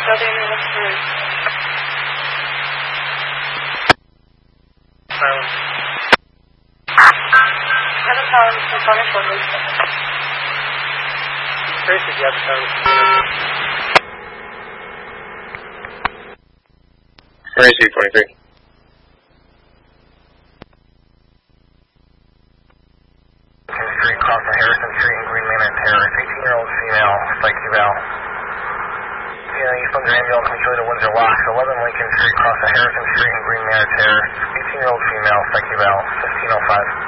Southern Western. Have a power in front of Fort Lee. Tracy, do you have a power? Tracy, 23. Street, crossing Harrison Street and Green Manor Terrace. 18-year-old female, psych eval. East London ambulance, mutually to Windsor Locks. 11 Lincoln Street, crossing Harrison Street and Green Manor Terrace. 18-year-old female, psych eval. 1505.